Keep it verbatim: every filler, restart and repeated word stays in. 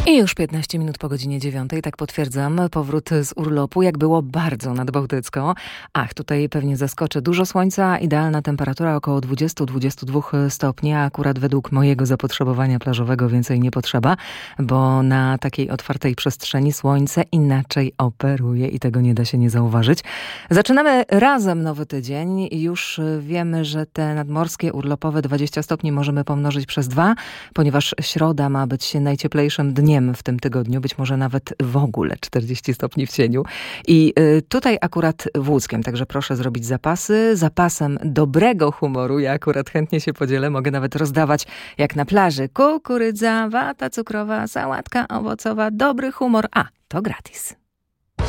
I już piętnaście minut po godzinie dziewiątej, tak potwierdzam, powrót z urlopu, jak było bardzo nad Bałtycką. Ach, tutaj pewnie zaskoczę. Dużo słońca, idealna temperatura około dwadzieścia do dwudziestu dwóch stopni, a akurat według mojego zapotrzebowania plażowego więcej nie potrzeba, bo na takiej otwartej przestrzeni słońce inaczej operuje i tego nie da się nie zauważyć. Zaczynamy razem nowy tydzień i już wiemy, że te nadmorskie, urlopowe dwadzieścia stopni możemy pomnożyć przez dwa, ponieważ środa ma być najcieplejszym dniem w tym tygodniu, być może nawet w ogóle czterdzieści stopni w cieniu. I y, tutaj akurat w Łódzkiem, także proszę zrobić zapasy. Zapasem dobrego humoru, ja akurat chętnie się podzielę, mogę nawet rozdawać jak na plaży. Kukurydza, wata cukrowa, sałatka owocowa, dobry humor, a to gratis.